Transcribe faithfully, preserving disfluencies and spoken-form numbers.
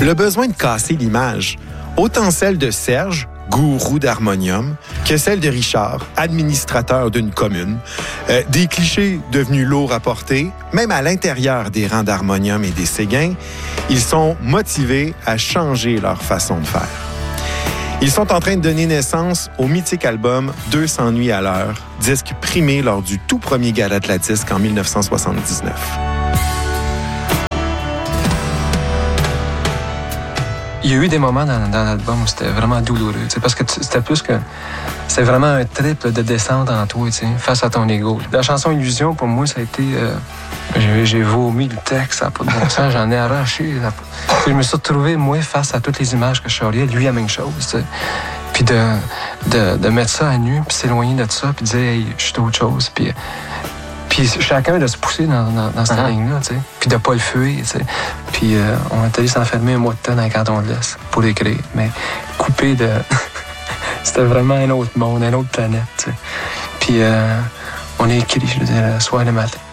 le besoin de casser l'image, autant celle de Serge, gourou d'harmonium, que celle de Richard, administrateur d'une commune. Euh, des clichés devenus lourds à porter, même à l'intérieur des rangs d'harmonium et des Séguins, ils sont motivés à changer leur façon de faire. Ils sont en train de donner naissance au mythique album deux cents nuits à l'heure, disque primé lors du tout premier gala de la disque en dix-neuf cent soixante-dix-neuf. Il y a eu des moments dans, dans l'album où c'était vraiment douloureux, parce que c'était plus que... C'était vraiment un trip de descente en toi, face à ton ego. La chanson Illusion, pour moi, ça a été... Euh, j'ai, j'ai vomi le texte, ça n'a pas de bon sens, j'en ai arraché. Je me suis retrouvé, moi, face à toutes les images que je charriais, lui, la même chose, t'sais. Puis de, de, de mettre ça à nu, puis s'éloigner de ça, puis dire, hey, je suis autre chose, puis... Puis chacun de se pousser dans, dans, dans cette uh-huh. ligne-là, tu sais. Puis de pas le fuir, tu sais. Puis euh, on est allé s'enfermer un mois de temps dans le canton de l'Est pour écrire. Mais coupé de... C'était vraiment un autre monde, une autre planète, tu sais. Puis euh, on a écrit, je veux dire, le soir et le matin.